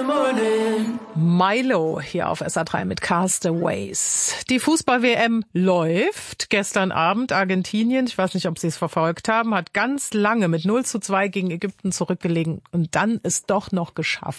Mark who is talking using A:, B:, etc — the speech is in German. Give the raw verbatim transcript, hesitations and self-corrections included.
A: Milo hier auf S A drei mit Castaways. Die Fußball-W M läuft. Gestern Abend Argentinien, ich weiß nicht, ob Sie es verfolgt haben, hat ganz lange mit null zu zwei gegen Ägypten zurückgelegen und dann es doch noch geschafft.